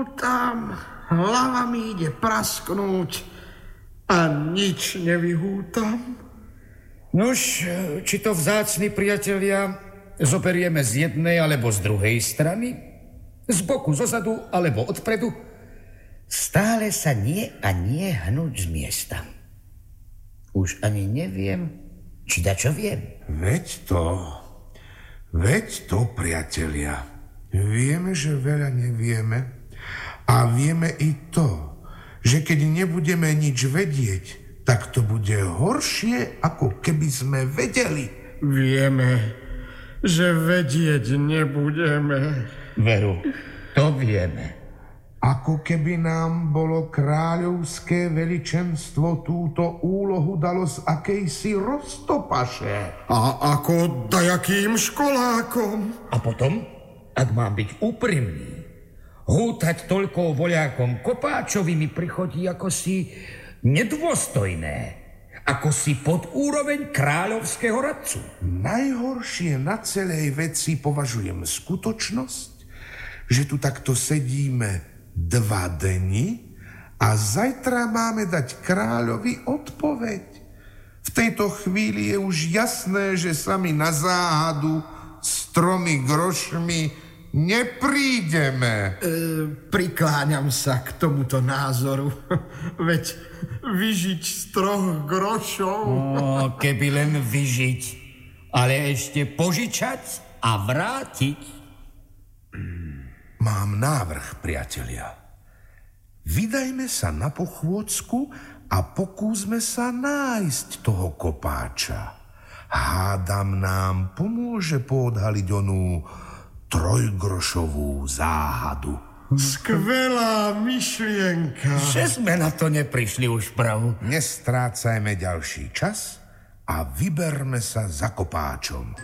hútam, hlava mi ide prasknúť a nič nevyhútam. Nuž, či to vzácni priatelia zoberieme z jednej alebo z druhej strany, z boku, zozadu alebo odpredu, stále sa nie a nie hnúť z miesta. Už ani neviem, či dačo viem. Veď to, priatelia. Vieme, že veľa nevieme a vieme i to, že keď nebudeme nič vedieť, tak to bude horšie, ako keby sme vedeli. Vieme, že vedieť nebudeme. Veru, to vieme. Ako keby nám bolo kráľovské veličenstvo túto úlohu dalo z akejsi roztopaše. A ako dajakým školákom. A potom, ak mám byť úprimný, hútať toľko voľákom Kopáčovi mi prichodí ako si nedôstojné, ako si pod úroveň kráľovského radcu. Najhoršie na celej veci považujem skutočnosť, že tu takto sedíme 2 dni a zajtra máme dať kráľovi odpoveď. V tejto chvíli je už jasné, že sami na záhadu s 3 grošmi neprídeme. Prikláňam sa k tomuto názoru. Veď vyžiť z 3 grošov. Keby len vyžiť, ale ešte požičať a vrátiť. Mám návrh, priatelia. Vydajme sa na pochôdzku a pokúsme sa nájsť toho Kopáča. Hádam nám pomôže poodhaliť onú 3-grošovú záhadu. Skvelá myšlienka. Že sme na to neprišli už pravu. Nestrácajme ďalší čas a vyberme sa za Kopáčom.